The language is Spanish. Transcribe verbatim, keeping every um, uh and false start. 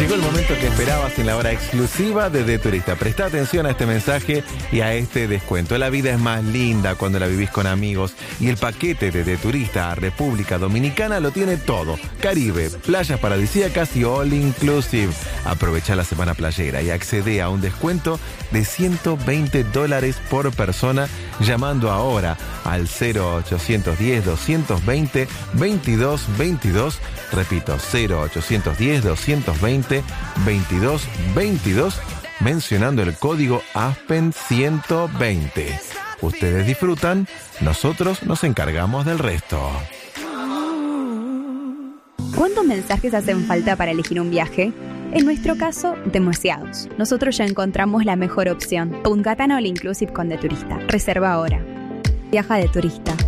Llegó el momento que esperabas en la hora exclusiva de De Turista. Presta atención a este mensaje y a este descuento. La vida es más linda cuando la vivís con amigos y el paquete de De Turista a República Dominicana lo tiene todo. Caribe, playas paradisíacas y all inclusive. Aprovecha la semana playera y accede a un descuento de ciento veinte dólares por persona llamando ahora al cero ochocientos diez, doscientos veinte, veintidós veintidós. Repito, cero ochocientos diez, doscientos veinte, veintidós veintidós, mencionando el código Aspen ciento veinte. Ustedes disfrutan, nosotros nos encargamos del resto. ¿Cuántos mensajes hacen falta para elegir un viaje? En nuestro caso, demasiados. Nosotros ya encontramos la mejor opción. Punta Cana All Inclusive con De Turista. Reserva ahora. Viaja De Turista.